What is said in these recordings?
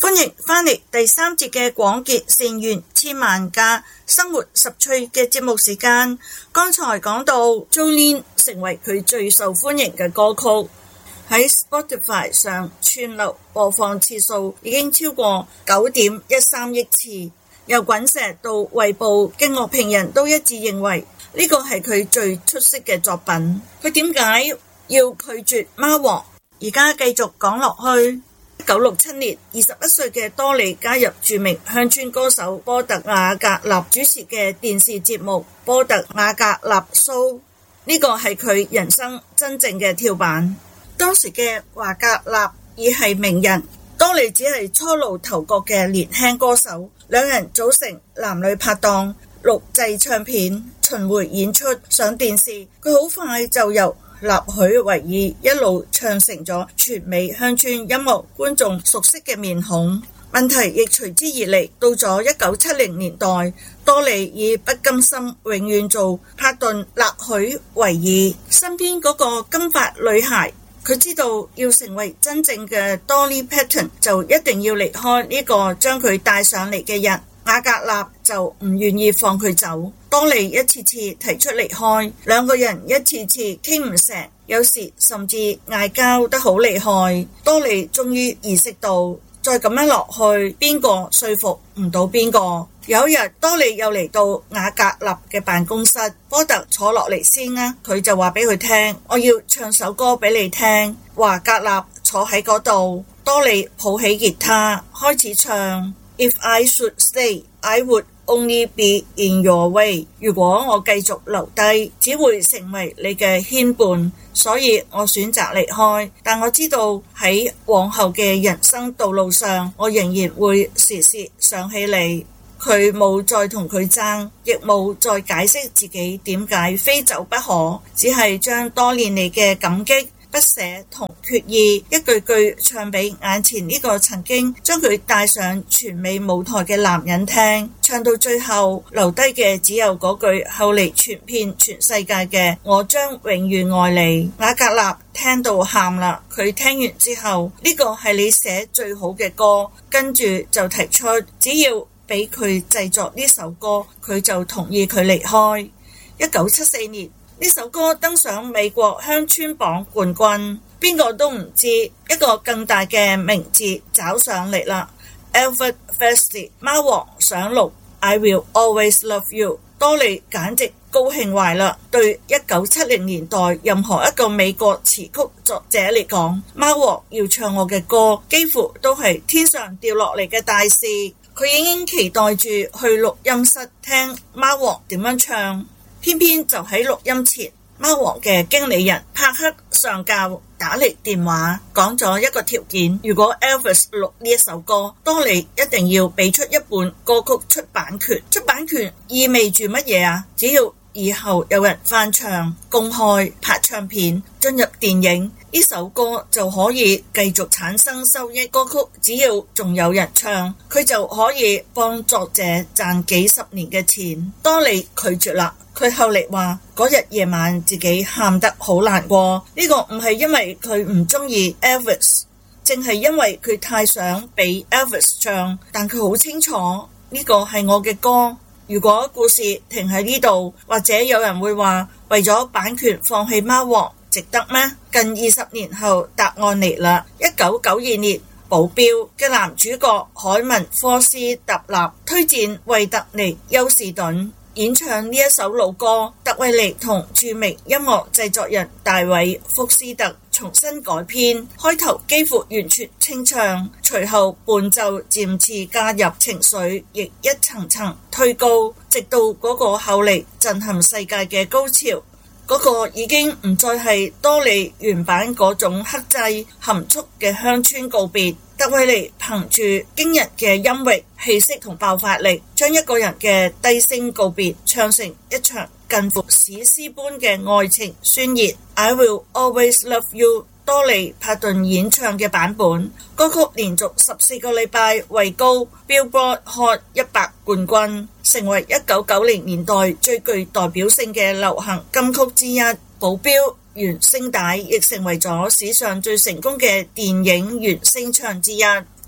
歡迎返嚟第3節嘅廣結善緣千萬家生活十趣嘅節目時間。剛才講到 Jolene 成為佢最受歡迎嘅歌曲，喺 Spotify 上串流播放次數已經超過 9.13 億次。由滾石到衛報嘅樂評人都一致認為呢個係佢最出色嘅作品。佢點解要拒絕貓王？而家繼續講落去。1967年21歲嘅多莉加入著名鄉村歌手波特瓦格納主持嘅電視節目波特瓦格納 show， 呢個係佢人生真正嘅跳板。當時嘅瓦格納已係名人，多莉只係初露頭角嘅年輕歌手，兩人組成男女拍檔，錄製唱片，巡迴演出，上電視。佢好快就由納許維爾一路唱成咗全美鄉村音樂觀眾熟悉嘅面孔，問題亦隨之而嚟。到咗1970年代，多莉已不甘心永遠做帕頓納許維爾身邊嗰個金髮女孩，佢知道要成為真正嘅 Dolly Parton 就一定要離開呢個將佢帶上嚟嘅人。瓦格納就唔願意放佢走，多莉一次次提出離開，兩個人一次次傾唔成，有時甚至嗌交得好厲害。多莉終於意識到再咁樣落去，邊個說服唔到邊個。有一日，多莉又嚟到瓦格納嘅辦公室，波特坐落嚟先啊，佢就話俾佢聽，我要唱首歌俾你聽。瓦格納坐喺嗰度，多莉抱起吉他開始唱。If I should stay, I would only be in your way. 如果我繼續留低，只會成為你嘅牽絆，所以我選擇離開。但我知道喺往後嘅人生道路上，我仍然會時時想起你。佢冇再同佢爭，亦冇再解釋自己點解非走不可，只係將多年嚟嘅感激、不捨同決意一句句唱俾眼前呢個曾經將佢帶上全美舞台嘅男人聽。唱到最後留低嘅只有嗰句後嚟傳遍全世界嘅我將永遠愛你。瓦格納聽到喊啦，佢聽完之後，呢個係你寫最好嘅歌，跟住就提出只要俾佢製作呢首歌，佢就同意佢離開。1974年呢首歌登上美國鄉村榜冠軍，邊個都唔知一個更大嘅名字找上嚟啦。Elvis Presley 貓王想錄 I Will Always Love You， 多莉簡直高興壞啦。對1970年代任何一個美國詞曲作者嚟講，貓王要唱我嘅歌幾乎都係天上掉落嚟嘅大事。佢已經期待住去錄音室聽貓王點樣唱。偏偏就喺錄音前，貓王嘅經理人帕克上校打嚟電話，講咗一個條件，如果 Elvis 錄呢一首歌，多莉一定要俾出一本歌曲出版權。出版權意味住乜嘢啊？只要以後有人翻唱、公開、拍唱片、進入電影，呢首歌就可以繼續產生收益。歌曲只要仲有人唱，佢就可以幫作者賺幾十年嘅錢。多莉拒絕啦。佢後嚟話嗰日夜晚自己喊得好難過，呢個唔係因為佢唔中意 Elvis， 淨係因為佢太想俾 Elvis 唱，但佢好清楚呢個係我嘅歌。如果故事停喺呢度，或者有人會話為咗版權放棄貓王值得咩？近20年後答案嚟啦。1992年保鏢嘅男主角凱文科斯特納推薦惠特尼休士頓演唱呢一首老歌，特維尼同著名音樂製作人大衛福斯特重新改編，開頭幾乎完全清唱，隨後伴奏漸次加入，情緒亦一層層推高，直到嗰個後嚟震撼世界嘅高潮。嗰個已經唔再係多莉原版嗰種克制含蓄嘅鄉村告別。特維尼憑住驚人嘅音域、氣息同爆發力，將一個人嘅低聲告別唱成一場近乎史詩般嘅愛情宣言。I Will Always Love You， 多莉帕頓演唱嘅版本，歌曲連續14個禮拜位高 Billboard Hot 100冠軍，成為1990年代最具代表性嘅流行金曲之一。保鏢原聲帶亦成為咗史上最成功嘅電影原聲唱之一。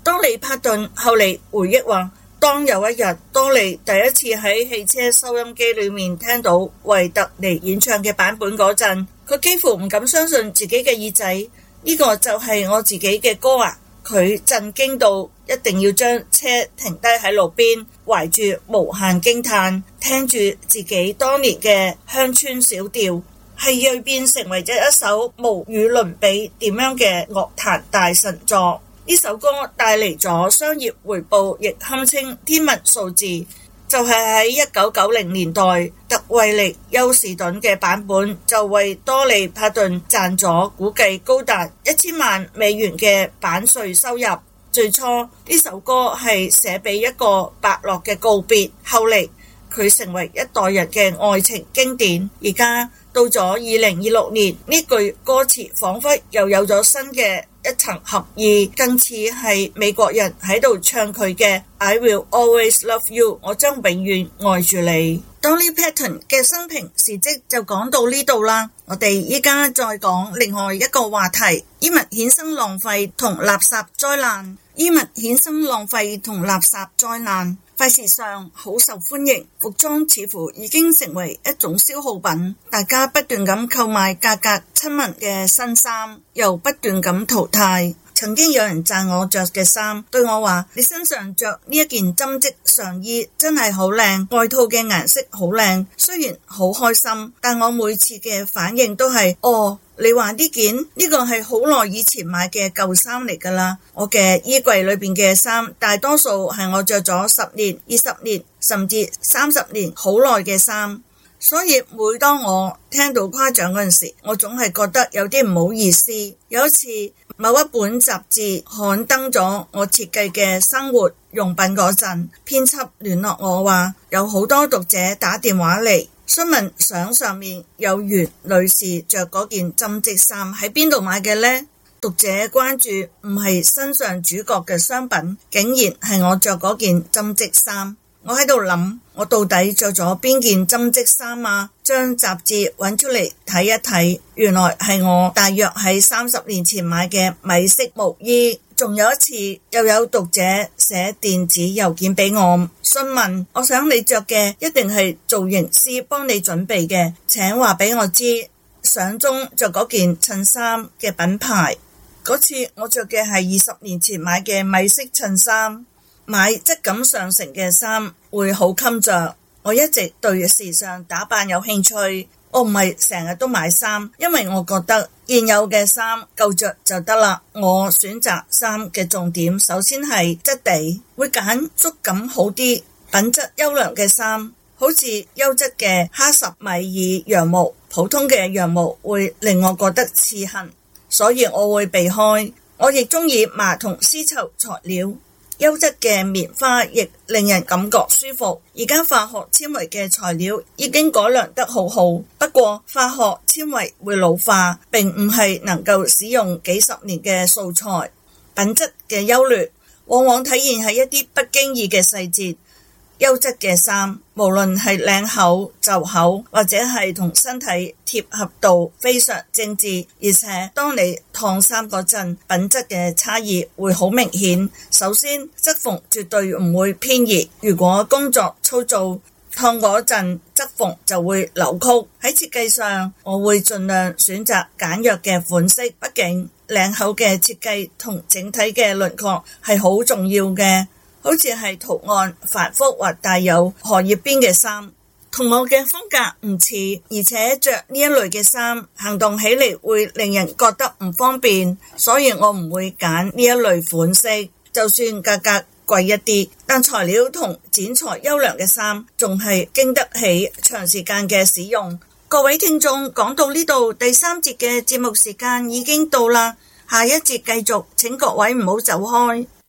多利帕頓後嚟回憶話，當有一日多利第一次喺汽車收音機裏面聽到維特尼演唱嘅版本嗰陣，佢幾乎唔敢相信自己嘅耳仔，呢個就係我自己嘅歌啊！佢震驚到一定要將車停低喺路邊，懷住無限驚嘆，聽住自己當年嘅鄉村小調，係銳變成為咗一首無與倫比點樣嘅樂壇大神作。呢首歌帶嚟咗商業回報，亦堪稱天文數字。就係喺1990年代，特惠力休士頓嘅版本就為多利帕頓賺咗估計高達1000萬美元嘅版稅收入。最初呢首歌係寫俾一個伯樂嘅告別，後嚟佢成為一代人嘅愛情經典。而家到咗2026年，呢句歌詞仿佛又有咗新嘅一層合意，更似係美國人喺度唱佢嘅 I will always love you， 我將永遠愛住你。Dolly Parton 嘅生平事蹟就講到呢度啦，我哋依家再講另外一個話題，衣物衍生浪費同垃圾災難。衣物衍生浪費同垃圾災難，快時尚好受歡迎，服裝似乎已經成為一種消耗品，大家不斷咁購買價格親民嘅新衫，又不斷咁淘汰。曾經有人讚我着嘅衫，對我話：你身上着呢一件針織上衣真係好靚，外套嘅顏色好靚。雖然好開心，但我每次嘅反應都係：哦，你話呢件呢個係好耐以前買嘅舊衫嚟㗎啦。我嘅衣櫃裏邊嘅衫大多數係我着咗10年、20年甚至30年好耐嘅衫。所以每當我聽到誇獎嗰陣時，我總係覺得有啲唔好意思。有一次某一本雜誌刊登咗我設計嘅生活用品嗰陣，編輯聯絡我話有好多讀者打電話嚟詢問相上面有袁女士着嗰件針織衫喺邊度買嘅呢？讀者關注唔係身上主角嘅商品，竟然係我着嗰件針織衫。我喺度諗，我到底着咗邊件針織衫啊？將雜誌揾出嚟睇一睇，原來係我大約喺30年前買嘅米色毛衣。仲有一次，又有讀者寫電子郵件俾我，詢問我想你着嘅一定係造型師幫你準備嘅，請話俾我知相中着嗰件襯衫嘅品牌。嗰次我着嘅係20年前買嘅米色襯衫。買質感上乘嘅衫會好襟着。我一直對時尚打扮有興趣，我唔係成日都買衫，因為我覺得現有嘅衫夠着就得啦。我選擇衫嘅重點首先係質地，會揀觸感好啲、品質優良嘅衫，好似優質嘅哈什米爾羊毛，普通嘅羊毛會令我覺得刺痕，所以我會避開。我亦中意麻同絲綢材料。優質嘅棉花亦令人感覺舒服。而家化學纖維嘅材料已經改良得好好，不過化學纖維會老化，並唔係能夠使用幾十年嘅素材。品質嘅優劣往往體現喺一啲不經意嘅細節。優質嘅衫，無論係領口、袖口或者係同身體貼合度非常精緻，而且當你燙衫嗰陣，品質嘅差異會好明顯。首先，側縫絕對唔會偏移，如果工作粗糙，燙嗰陣側縫就會扭曲。喺設計上，我會盡量選擇簡約嘅款式，畢竟領口嘅設計同整體嘅輪廓係好重要嘅。好似係圖案繁複或帶有荷葉邊嘅衫，同我嘅風格唔似，而且着呢一類嘅衫行動起嚟會令人覺得唔方便，所以我唔會揀呢一類款式。就算價格貴一啲，但材料同剪裁優良嘅衫仲係經得起長時間嘅使用。各位聽眾，講到呢度，第3節嘅節目時間已經到啦，下一節繼續，請各位唔好走開。